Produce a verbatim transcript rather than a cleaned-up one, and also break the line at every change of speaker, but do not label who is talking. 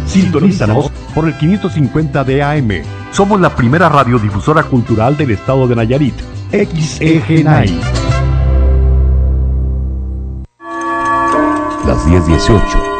Sintonízanos por el quinientos cincuenta de A M. Somos la primera radiodifusora cultural del estado de Nayarit. X E G N A I.
Las diez dieciocho.